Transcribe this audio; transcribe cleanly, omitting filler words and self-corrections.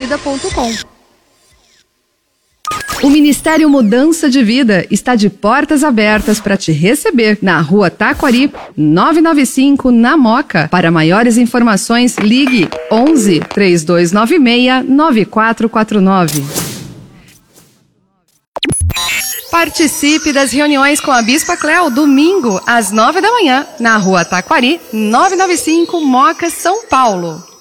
vida.com. O Ministério Mudança de Vida está de portas abertas para te receber na Rua Taquari, 995, na Moca. Para maiores informações, ligue 11 3296 9449. Participe das reuniões com a Bispa Cléo, domingo, às 9 da manhã, na Rua Taquari, 995, Moca, São Paulo.